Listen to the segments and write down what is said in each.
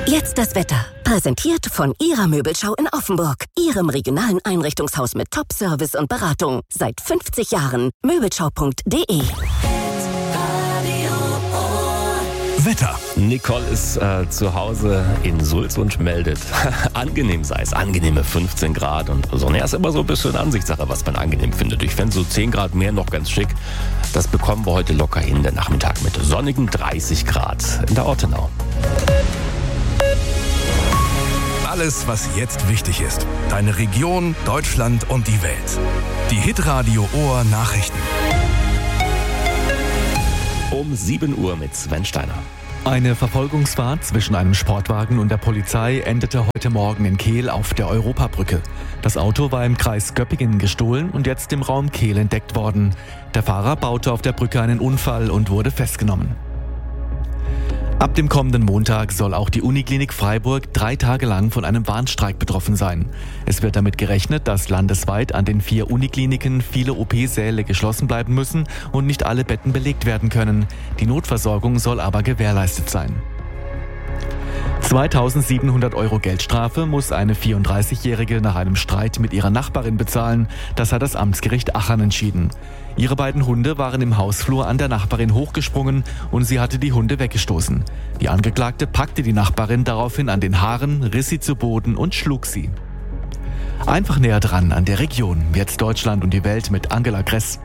Jetzt das Wetter. Präsentiert von Ihrer Möbelschau in Offenburg. Ihrem regionalen Einrichtungshaus mit Top-Service und Beratung. Seit 50 Jahren. Möbelschau.de. Wetter. Nicole ist zu Hause in Sulz und meldet, angenehm sei es, angenehme 15 Grad und Sonne. Ja, ist immer so ein bisschen Ansichtssache, was man angenehm findet. Ich fände so 10 Grad mehr noch ganz schick. Das bekommen wir heute locker hin, der Nachmittag mit sonnigen 30 Grad in der Ortenau. Alles, was jetzt wichtig ist. Deine Region, Deutschland und die Welt. Die Hitradio Ohr Nachrichten. Um 7 Uhr mit Sven Steiner. Eine Verfolgungsfahrt zwischen einem Sportwagen und der Polizei endete heute Morgen in Kehl auf der Europabrücke. Das Auto war im Kreis Göppingen gestohlen und jetzt im Raum Kehl entdeckt worden. Der Fahrer baute auf der Brücke einen Unfall und wurde festgenommen. Ab dem kommenden Montag soll auch die Uniklinik Freiburg 3 Tage lang von einem Warnstreik betroffen sein. Es wird damit gerechnet, dass landesweit an den 4 Unikliniken viele OP-Säle geschlossen bleiben müssen und nicht alle Betten belegt werden können. Die Notversorgung soll aber gewährleistet sein. 2.700 € Geldstrafe muss eine 34-Jährige nach einem Streit mit ihrer Nachbarin bezahlen. Das hat das Amtsgericht Achern entschieden. Ihre beiden Hunde waren im Hausflur an der Nachbarin hochgesprungen und sie hatte die Hunde weggestoßen. Die Angeklagte packte die Nachbarin daraufhin an den Haaren, riss sie zu Boden und schlug sie. Einfach näher dran an der Region. Jetzt Deutschland und die Welt mit Angela Gress.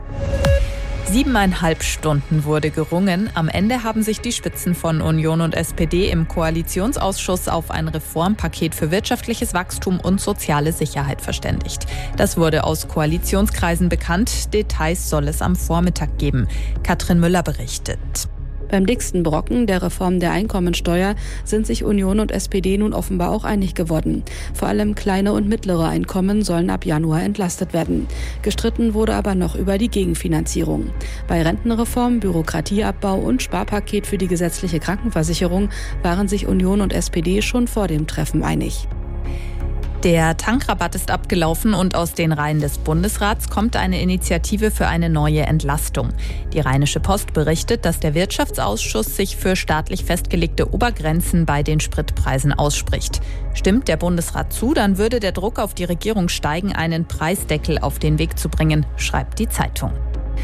7,5 Stunden wurde gerungen. Am Ende haben sich die Spitzen von Union und SPD im Koalitionsausschuss auf ein Reformpaket für wirtschaftliches Wachstum und soziale Sicherheit verständigt. Das wurde aus Koalitionskreisen bekannt. Details soll es am Vormittag geben. Katrin Müller berichtet. Beim dicksten Brocken, der Reform der Einkommensteuer, sind sich Union und SPD nun offenbar auch einig geworden. Vor allem kleine und mittlere Einkommen sollen ab Januar entlastet werden. Gestritten wurde aber noch über die Gegenfinanzierung. Bei Rentenreform, Bürokratieabbau und Sparpaket für die gesetzliche Krankenversicherung waren sich Union und SPD schon vor dem Treffen einig. Der Tankrabatt ist abgelaufen und aus den Reihen des Bundesrats kommt eine Initiative für eine neue Entlastung. Die Rheinische Post berichtet, dass der Wirtschaftsausschuss sich für staatlich festgelegte Obergrenzen bei den Spritpreisen ausspricht. Stimmt der Bundesrat zu, dann würde der Druck auf die Regierung steigen, einen Preisdeckel auf den Weg zu bringen, schreibt die Zeitung.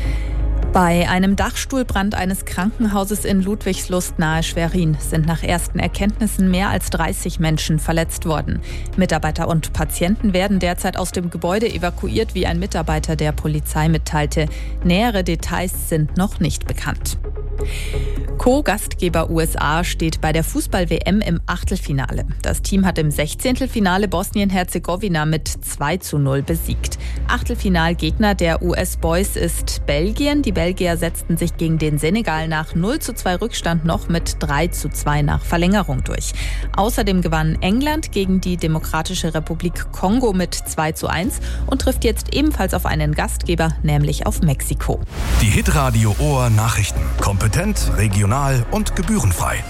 Bei einem Dachstuhlbrand eines Krankenhauses in Ludwigslust nahe Schwerin sind nach ersten Erkenntnissen mehr als 30 Menschen verletzt worden. Mitarbeiter und Patienten werden derzeit aus dem Gebäude evakuiert, wie ein Mitarbeiter der Polizei mitteilte. Nähere Details sind noch nicht bekannt. Co-Gastgeber USA steht bei der Fußball-WM im Achtelfinale. Das Team hat im 16. Finale Bosnien-Herzegowina mit 2:0 besiegt. Achtelfinalgegner der US-Boys ist Belgien. Die Belgier setzten sich gegen den Senegal nach 0:2 Rückstand noch mit 3:2 nach Verlängerung durch. Außerdem gewann England gegen die Demokratische Republik Kongo mit 2:1 und trifft jetzt ebenfalls auf einen Gastgeber, nämlich auf Mexiko. Die Hitradio Ohr Nachrichten. Kompetent, regional und gebührenfrei.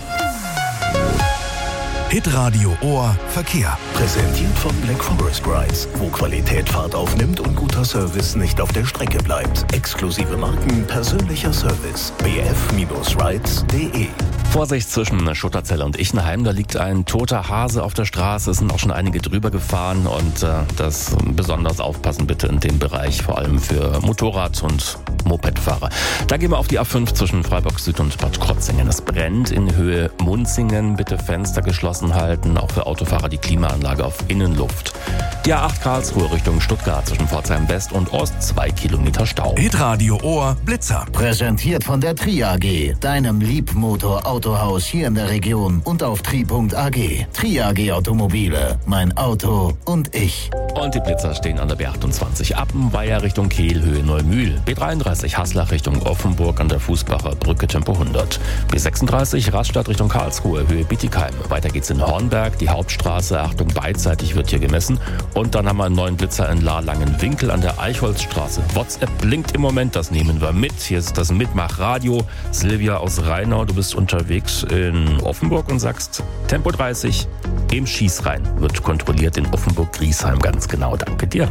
Hitradio Ohr Verkehr. Präsentiert von Black Forest Rides, wo Qualität Fahrt aufnimmt und guter Service nicht auf der Strecke bleibt. Exklusive Marken, persönlicher Service. bf-rides.de. Vorsicht zwischen Schutterzelle und Ichenheim, da liegt ein toter Hase auf der Straße. Es sind auch schon einige drüber gefahren und das besonders aufpassen bitte in dem Bereich, vor allem für Motorrad- und Mopedfahrer. Da gehen wir auf die A5 zwischen Freiburg Süd und Bad Krotzingen. Es brennt in Höhe Munzingen. Bitte Fenster geschlossen halten, auch für Autofahrer die Klimaanlage auf Innenluft. Die A8 Karlsruhe Richtung Stuttgart zwischen Pforzheim West und Ost, 2 Kilometer Stau. Hitradio Ohr Blitzer. Präsentiert von der Tri AG, deinem Liebmotor-Autohaus hier in der Region und auf tri.ag. Tri AG Automobile, mein Auto und ich. Und die Blitzer stehen an der B28 Appenweier Richtung Kehl, Höhe Neumühl. B33 Haslach Richtung Offenburg an der Fußbacher Brücke Tempo 100. B36 Rastatt Richtung Karlsruhe, Höhe Bietigheim. Weiter geht's in Hornberg, die Hauptstraße, Achtung, beidseitig wird hier gemessen. Und dann haben wir einen neuen Blitzer in Lahr-Langenwinkel an der Eichholzstraße. WhatsApp blinkt im Moment, das nehmen wir mit. Hier ist das Mitmachradio. Silvia aus Rheinau, du bist unterwegs in Offenburg und sagst Tempo 30 im Schießrhein wird kontrolliert in Offenburg-Griesheim. Ganz genau, danke dir.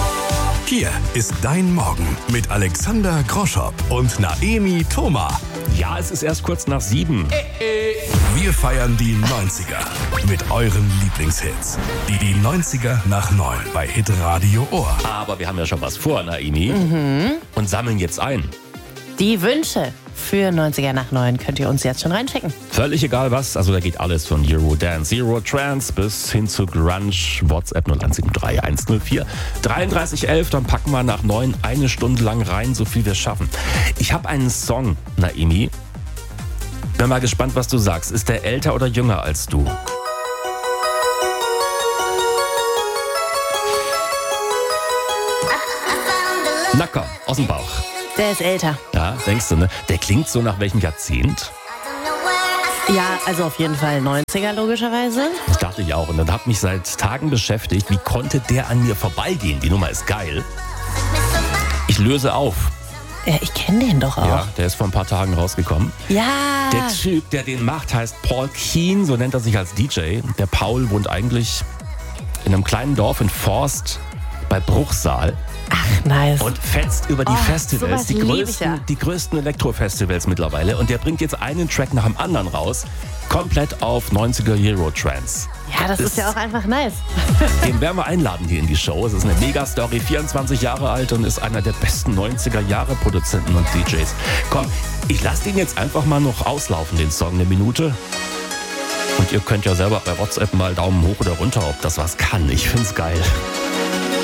Hier ist dein Morgen mit Alexander Groschopp und Naemi Thoma. Ja, es ist erst kurz nach 7. Wir feiern die 90er mit euren Lieblingshits. Die 90er nach 9 bei Hitradio Ohr. Aber wir haben ja schon was vor, Naimi. Und sammeln jetzt ein. Die Wünsche für 90er nach 9 könnt ihr uns jetzt schon reinschicken. Völlig egal was, also da geht alles von Eurodance, Eurotrance bis hin zu Grunge, WhatsApp 0173 104 3311, dann packen wir nach 9 eine Stunde lang rein, so viel wir schaffen. Ich habe einen Song, Naimi. Bin mal gespannt, was du sagst. Ist der älter oder jünger als du? Na komm, aus dem Bauch. Der ist älter. Ja, denkst du, ne? Der klingt so nach welchem Jahrzehnt? Ja, also auf jeden Fall 90er logischerweise. Das dachte ich auch. Und dann habe mich seit Tagen beschäftigt, wie konnte der an mir vorbeigehen? Die Nummer ist geil. Ich löse auf. Ja, ich kenne den doch auch. Ja, der ist vor ein paar Tagen rausgekommen. Ja. Der Typ, der den macht, heißt Paul Keen, so nennt er sich als DJ. Der Paul wohnt eigentlich in einem kleinen Dorf in Forst bei Bruchsal. Ach, nice. Und fetzt über die Festivals, sowas die größten Elektro-Festivals mittlerweile. Und der bringt jetzt einen Track nach dem anderen raus, komplett auf 90er Euro-Trance. Ja, das ist ja auch einfach nice. Den werden wir einladen hier in die Show. Es ist eine Mega-Story, 24 Jahre alt und ist einer der besten 90er-Jahre-Produzenten und DJs. Komm, ich lasse den jetzt einfach mal noch auslaufen, den Song, eine Minute. Und ihr könnt ja selber bei WhatsApp mal Daumen hoch oder runter, ob das was kann. Ich find's geil.